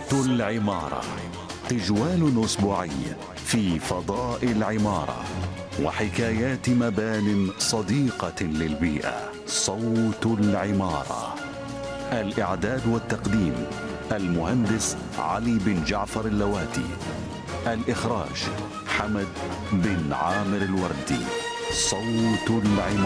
صوت العمارة، تجوال أسبوعي في فضاء العمارة وحكايات مبان صديقة للبيئة. صوت العمارة. الإعداد والتقديم المهندس علي بن جعفر اللواتي. الإخراج حمد بن عامر الوردي. صوت العمارة.